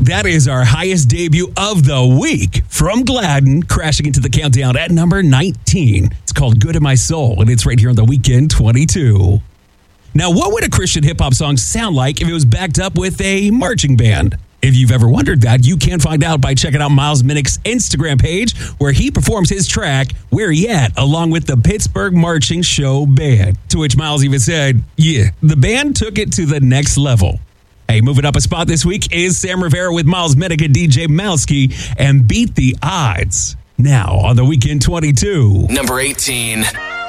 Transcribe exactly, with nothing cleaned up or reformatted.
That is our highest debut of the week from Gladden, crashing into the countdown at number nineteen. It's called Good in My Soul, and it's right here on the Weekend twenty-two. Now, what would a Christian hip-hop song sound like if it was backed up with a marching band? If you've ever wondered that, you can find out by checking out Miles Minnick's Instagram page, where he performs his track, Where He At, along with the Pittsburgh Marching Show Band. To which Miles even said, yeah, the band took it to the next level. Hey, moving up a spot this week is Sam Rivera with Miles Minnick and D J Malski and Beat the Odds. Now on the Weekend twenty-two. Number eighteen.